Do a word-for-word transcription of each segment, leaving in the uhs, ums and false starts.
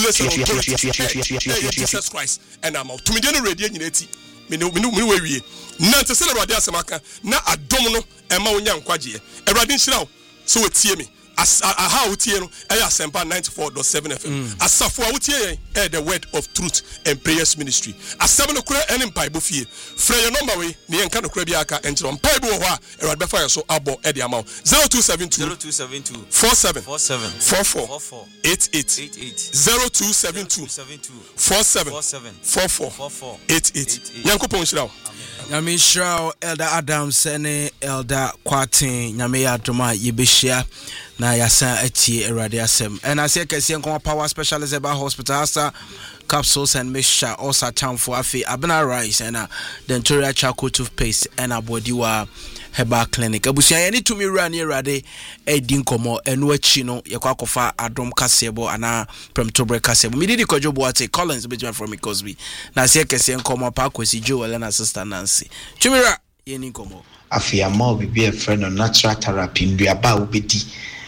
Regulation authority. Hey, Jesus Christ. And I'm out. To me, the radio unity. Me no, me no, me no we. Nante se na radio asemaka. Na adom no ema onya nkwaje. Erade nhyira so wetie me. As aha wotie no e ya Sempa ninety-four point seven F M. Asafo a wotie yen e the word of truth and prayers ministry. Asem no kura ene mpai bo fie. Frɛ your number we ne yen ka no kura bi aka enkyero mpai bo ho a erade befa ye so abo e de ama zero two seven two four seven four four eight eight zero two seven two four seven four four eight eight. Yankopon nhyira. Nyame Shrow Elder Adams ene Elder Kwatin nyame ya doma yebehia na yasa atie erade asem and as you can see nko power specialist about hospital asa capsules and mixture also town for afi abena rice and uh, denturia charcoal toothpaste and abodiwa herbal clinic abusia yani to me run erade edin komo enu achi no yakwa kofa adom kasebo ana premtobre kasebo mi didi kojobo ate Collins between from Cosby na as you can see nko pa kwesi Joel and sister Nancy tumira yeni komo afia ma obi a friend of natural therapy nduaba obedi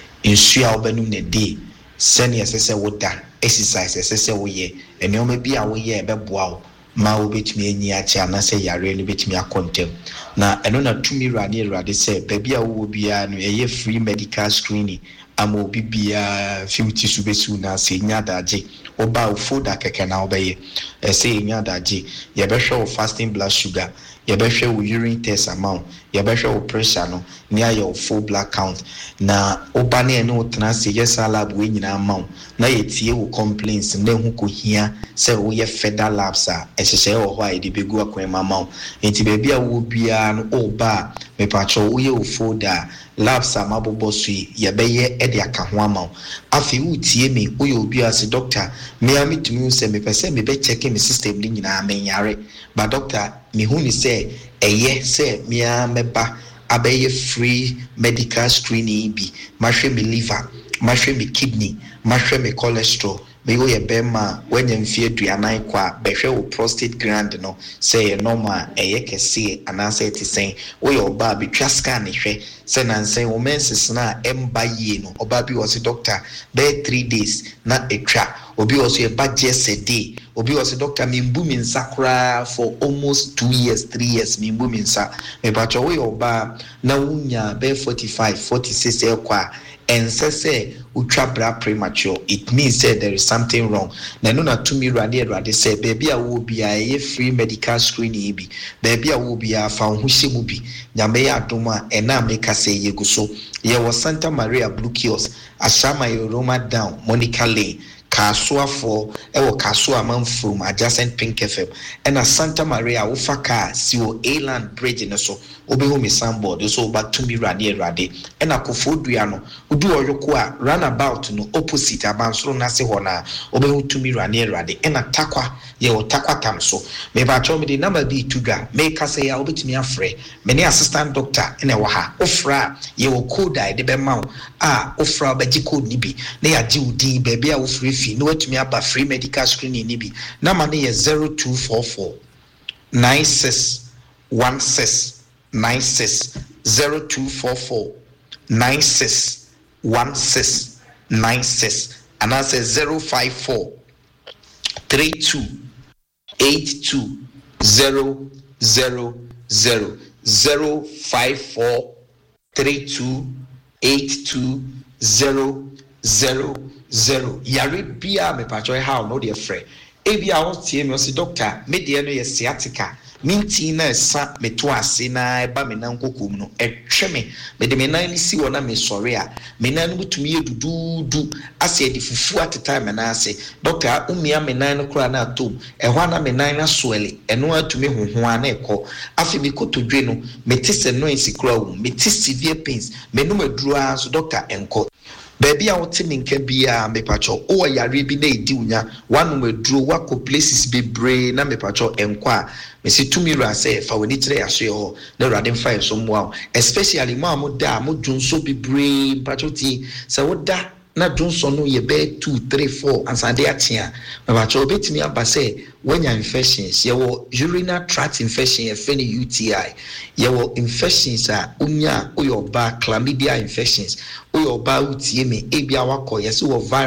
nsua obenum ne day senior sese woda exercise sese woye enoma bi a woye ebeboa ma obetumi anyi achi anase yare no betumi akontem na eno na tumi rani rade se baby a wo bia no eye free medical screening ama obi bia fifty subesu na se nya daje oba ufoda keke na obeye e se nya daje ye be hwe fasting blood sugar ye be hwe urine test amount ye be hwe pressure no near your full blood count na oba na ene otena se yes lab we nyina amount na ye tie wo complaints na hu ko hia se wo ye federal labs a ehye wo ho a de begu akwema amount enti baby a wo bia no oba me pacho wo ye ufoda labs amabobo sui ye be ye ede aka ho amount afi wo tie me wo ye obi as doctor me amitumi se me pese me be check me system ni nyina amenyare ba doctor me hu ni se eye se me ameba abeye free medical screening bi mahwe me liver mahwe me kidney mahwe me cholesterol me go ye bema when you fear duanan kwa behwe wo prostate gland no say normal eye kese anase ti sen wo ye oba bi twa scan ne hwe say na nsen wo menses na emba ye no oba bi was doctor be three days na etwa obi was ye budget se day obi was doctor mimbu minsa kra for almost two years three years mimbu minsa me ba cho wo ye oba na wunya be forty-five forty-six e kwa and say ultra bra premature it means that there is something wrong na no na to me rade rade say baby a wo bia ye free medical screening bi baby a wo bia fa ho hyemu bi nyame ya adoma e na make say ye go so ye was Santa Maria Blue Kiosk Ashama Roma down Monica Lane Kasua for ewo Kasua man from adjacent Pink F M and a Santa Maria Ufaka siwo Eland Bridge no so obi ho me sandboard so ba to me rade rade and akofodua no udu oyoko a runabout no opposite abansoro na se ho na obi ho to me rade rade and atakwa ye o takwa tam so me ba cho me the number be tuga me ka say ya obetimi afre me ne assistant doctor ene wo ha ofra ye wo code ai de be ma a ofra ba ji code ni bi na ya ji udi ba bia wo free fee no watumi aba free medical screening ni bi na ma ne ye zero two four four nine six one six nine six zero two four four nine six one six nine six and I say zero five four three two eight two zero zero zero zero five four three two eight two zero zero zero. Yari bia me pacho how no dear friend. Ebi a won tie me o se doctor me de no ye sciatica. Minti na sa meto ase na eba me nan kokom no etwe me me de me nan ni si wona me sore a me nan no butumi edududu ase edi fufu at time na ase doctor umia me nan no kura na atom e ho na me nan na soele eno atumi honhon na ekọ afi me kotodwe no me tise no ensi kura wo me tise severe pains me no maduru a so doctor enko baby a wote minka bia me pacho o yare bi na edi unya wanu maduru wako places bebre na me pacho enko a me se tumi ra say fa woni kire ya so ho na rade mfa so mo especially mo amoda mo dwonso bebre pacho ti se woda na dwonso no ye be two three four ansade atia me pacho obetimi aba say wanya infections ye wo urinary tract infection ye fe ni U T I ye wo infections a unya oyoba chlamydia infections oyoba utie me ebia wakọ ye se wo